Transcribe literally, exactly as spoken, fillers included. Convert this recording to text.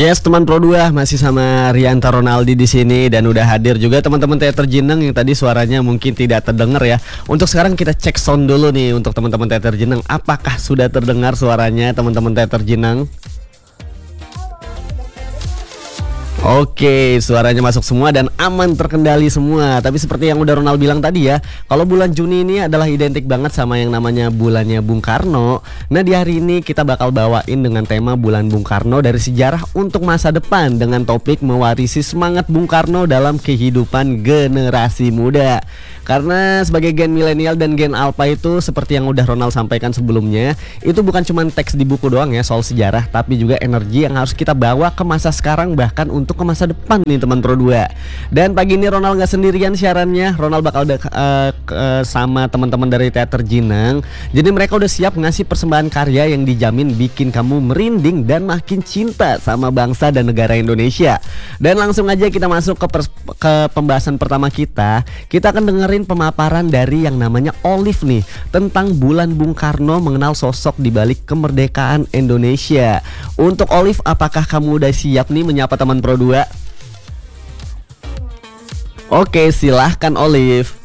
Yes, teman Pro dua masih sama Rianta Ronaldi di sini dan udah hadir juga teman-teman Teater Jeneng yang tadi suaranya mungkin tidak terdengar ya. Untuk sekarang kita cek sound dulu nih untuk teman-teman Teater Jeneng, apakah sudah terdengar suaranya teman-teman Teater Jeneng? Oke, suaranya masuk semua dan aman terkendali semua. Tapi seperti yang udah Ronald bilang tadi ya, kalau bulan Juni ini adalah identik banget sama yang namanya bulannya Bung Karno. Nah di hari ini kita bakal bawain dengan tema bulan Bung Karno dari sejarah untuk masa depan, dengan topik mewarisi semangat Bung Karno dalam kehidupan generasi muda. Karena sebagai gen milenial dan gen alpha itu seperti yang udah Ronald sampaikan sebelumnya, itu bukan cuma teks di buku doang ya soal sejarah, tapi juga energi yang harus kita bawa ke masa sekarang, bahkan untuk ke masa depan nih teman Pro dua. Dan pagi ini Ronald gak sendirian siarannya, Ronald bakal udah uh, uh, sama teman-teman dari Teater Jeneng. Jadi mereka udah siap ngasih persembahan karya yang dijamin bikin kamu merinding dan makin cinta sama bangsa dan negara Indonesia. Dan langsung aja kita masuk ke, ke pembahasan pertama kita. Kita akan dengerin pemaparan dari yang namanya Olive nih, tentang bulan Bung Karno mengenal sosok di balik kemerdekaan Indonesia. Untuk Olive, apakah kamu udah siap nih menyapa teman Pro dua? Oke, silahkan Olive.